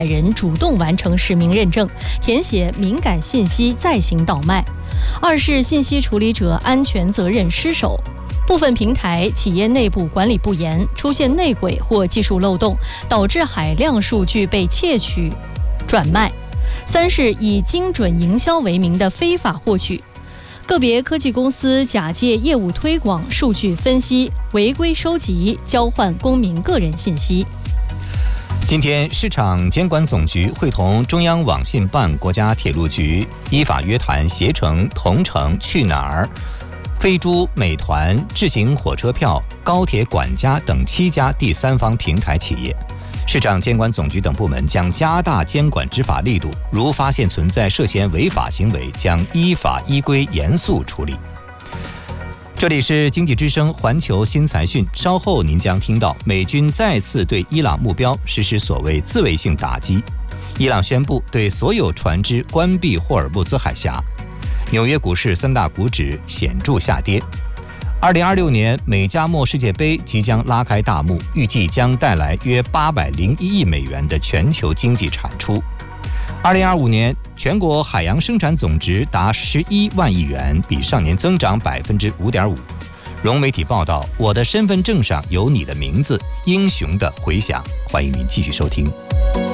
人主动完成实名认证，填写敏感信息再行倒卖。二是信息处理者安全责任失守，部分平台企业内部管理不严，出现内鬼或技术漏洞，导致海量数据被窃取转卖。三是以精准营销为名的非法获取，个别科技公司假借业务推广、数据分析，违规收集、交换公民个人信息。 今天，市场监管总局会同中央网信办、国家铁路局依法约谈携程、同程、去哪儿、飞猪、美团、智行火车票、高铁管家等7家第三方平台企业。市场监管总局等部门将加大监管执法力度，如发现存在涉嫌违法行为，将依法依规严肃处理。这里是经济之声环球新财讯，稍后您将听到美军再次对伊朗目标实施所谓自卫性打击，伊朗宣布对所有船只关闭霍尔木兹海峡，纽约股市3大股指显著下跌。2026年美加墨世界杯即将拉开大幕，预计将带来约801亿美元的全球经济产出。2025年全国海洋生产总值达11万亿元，比上年增长5.5%。融媒体报道，我的身份证上有你的名字，英雄的回响。欢迎您继续收听。